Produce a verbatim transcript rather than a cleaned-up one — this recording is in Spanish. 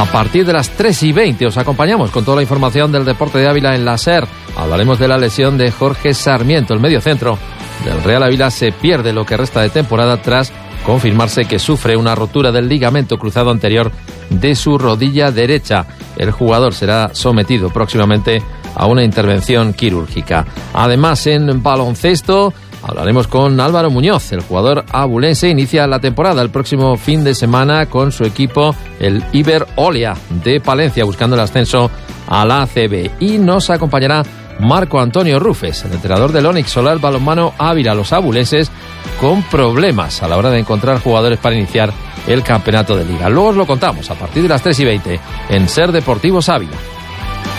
A partir de las tres y veinte os acompañamos con toda la información del deporte de Ávila en la SER. Hablaremos de la lesión de Jorge Sarmiento, el mediocentro del Real Ávila se pierde lo que resta de temporada tras confirmarse que sufre una rotura del ligamento cruzado anterior de su rodilla derecha. El jugador será sometido próximamente a una intervención quirúrgica. Además, en baloncesto hablaremos con Álvaro Muñoz. El jugador abulense inicia la temporada el próximo fin de semana con su equipo, el Iber Olia de Palencia, buscando el ascenso a la A C B. Y nos acompañará Marco Antonio Rufes, el entrenador del Onix Solar Balonmano Ávila. Los abulenses con problemas a la hora de encontrar jugadores para iniciar el campeonato de liga. Luego os lo contamos a partir de las tres y veinte en SER Deportivos Ávila.